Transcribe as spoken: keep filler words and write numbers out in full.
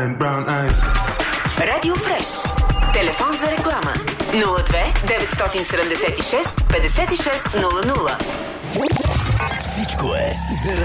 and brown eyes. Радио Фреш. Телефон за реклама нула две деветстотин седемдесет и шест петдесет и шест нула нула. Всичко е заради